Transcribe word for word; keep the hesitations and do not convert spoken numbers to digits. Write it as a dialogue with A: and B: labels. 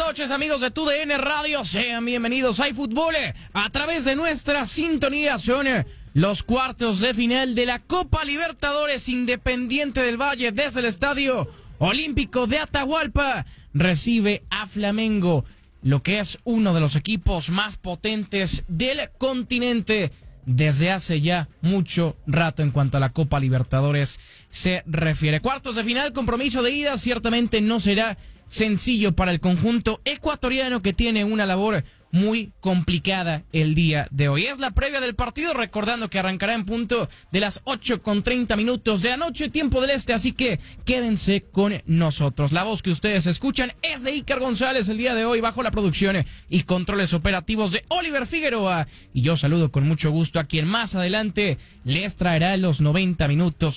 A: noches, amigos de Tu D N Radio. Sean bienvenidos a iFútbol. A través de nuestra sintonía son los cuartos de final de la Copa Libertadores. Independiente del Valle, desde el Estadio Olímpico de Atahualpa, recibe a Flamengo, lo que es uno de los equipos más potentes del continente desde hace ya mucho rato en cuanto a la Copa Libertadores se refiere. Cuartos de final, compromiso de ida, ciertamente no será sencillo para el conjunto ecuatoriano, que tiene una labor muy complicada el día de hoy. Es la previa del partido, recordando que arrancará en punto de las ocho con treinta minutos de la noche, tiempo del este, así que quédense con nosotros. La voz que ustedes escuchan es de Iker González el día de hoy, bajo la producción y controles operativos de Oliver Figueroa, y yo saludo con mucho gusto a quien más adelante les traerá los noventa minutos